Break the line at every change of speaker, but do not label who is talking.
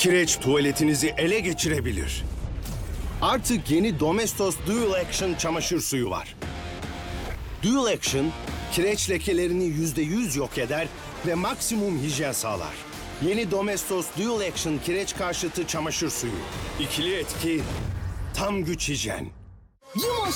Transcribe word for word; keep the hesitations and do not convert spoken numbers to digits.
Kireç tuvaletinizi ele geçirebilir. Artık yeni Domestos Dual Action çamaşır suyu var. Dual Action, kireç lekelerini yüzde yüz yok eder ve maksimum hijyen sağlar. Yeni Domestos Dual Action kireç karşıtı çamaşır suyu. İkili etki, tam güç hijyen.